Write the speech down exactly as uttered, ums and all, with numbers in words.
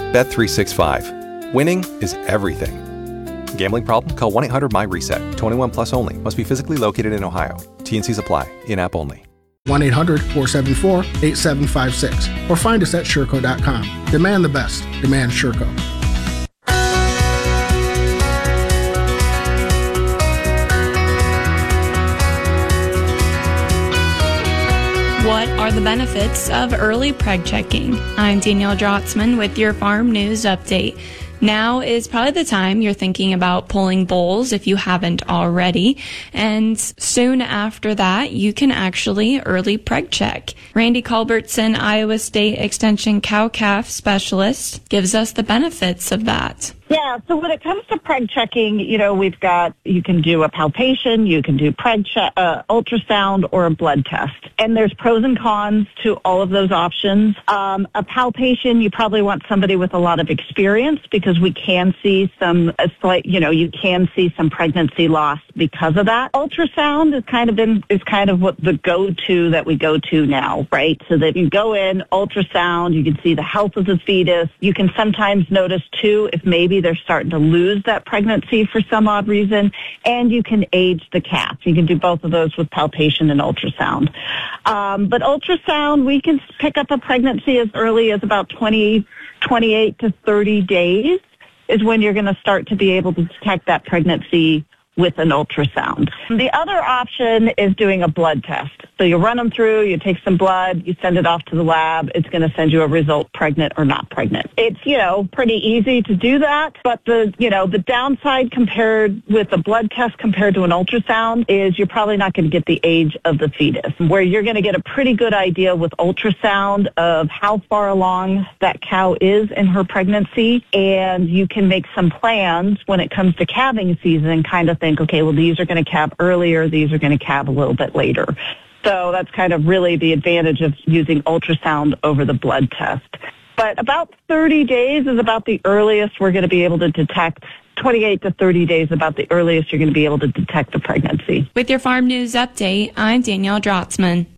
Bet three sixty-five. Winning is everything. Gambling problem? Call one eight hundred my reset. twenty-one plus only. Must be physically located in Ohio. T and C's apply. In-app only. one eight hundred four seven four eight seven five six or find us at Sherco dot com. Demand the best. Demand Sherco. What are the benefits of early preg checking? I'm Danielle Drotzman with your Farm News Update. Now is probably the time you're thinking about pulling bulls if you haven't already. And soon after that, you can actually early preg check. Randy Culbertson, Iowa State Extension cow-calf specialist, gives us the benefits of that. Yeah, so when it comes to preg checking, you know, we've got, you can do a palpation, you can do preg check, uh, ultrasound, or a blood test. And there's pros and cons to all of those options. Um, a palpation, you probably want somebody with a lot of experience because we can see some, a slight, you know, you can see some pregnancy loss because of that. Ultrasound is kind of been, is kind of what the go-to that we go to now, right? So that you go in, ultrasound, you can see the health of the fetus. You can sometimes notice too if maybe they're starting to lose that pregnancy for some odd reason, and you can age the calf. You can do both of those with palpation and ultrasound. Um, but ultrasound, we can pick up a pregnancy as early as about twenty, twenty-eight to thirty days is when you're going to start to be able to detect that pregnancy with an ultrasound. The other option is doing a blood test. So you run them through, you take some blood, you send it off to the lab. It's going to send you a result, pregnant or not pregnant. It's, you know, pretty easy to do that, but the, you know, the downside compared with a blood test compared to an ultrasound is you're probably not going to get the age of the fetus, where you're going to get a pretty good idea with ultrasound of how far along that cow is in her pregnancy, and you can make some plans when it comes to calving season and kind of think, okay, well, these are going to calve earlier, these are going to calve a little bit later. So that's kind of really the advantage of using ultrasound over the blood test. But about thirty days is about the earliest we're going to be able to detect, twenty-eight to thirty days about the earliest you're going to be able to detect the pregnancy. With your Farm News Update, I'm Danielle Drotzman.